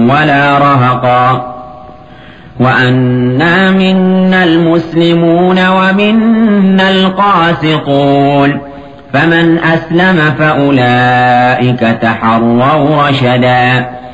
ولا رهقا وأنا منا المسلمون ومنا القاسطون فمن أسلم فأولئك تحروا رشدا